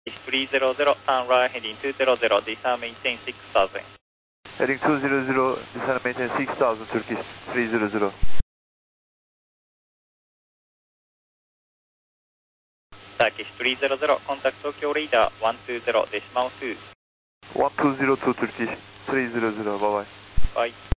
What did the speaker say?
300, turn right heading 200, descend maintain 6000. Heading 200, descend maintain 6000, Turkish 300. Turkish 300, contact Tokyo radar 120, decimal 2. 1202 Turkish 300, bye bye. Bye.